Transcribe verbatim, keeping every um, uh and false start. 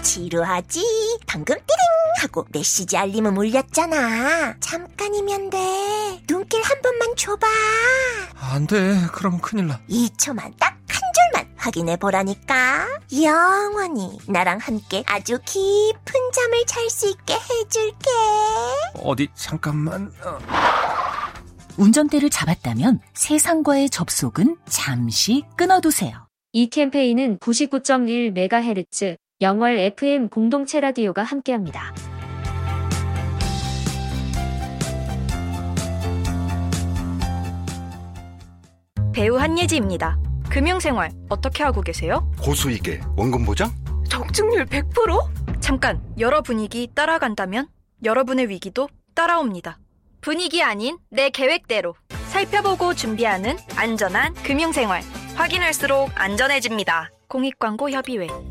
지루하지? 방금 띠링 하고 메시지 알림음 울렸잖아. 잠깐이면 돼. 눈길 한 번만 줘봐. 안 돼. 그럼 큰일 나. 이 초만 딱 한 줄만 확인해 보라니까. 영원히 나랑 함께 아주 깊은 잠을 잘 수 있게 해줄게. 어디 잠깐만. 어. 운전대를 잡았다면 세상과의 접속은 잠시 끊어두세요. 이 캠페인은 구십구 점 일 메가헤르츠 영월 에프엠 공동체 라디오가 함께합니다. 배우 한예지입니다. 금융생활 어떻게 하고 계세요? 고수익에 원금 보장? 적중률 백 퍼센트? 잠깐, 여러 분위기 따라간다면 여러분의 위기도 따라옵니다. 분위기 아닌 내 계획대로 살펴보고 준비하는 안전한 금융생활. 확인할수록 안전해집니다. 공익광고협의회.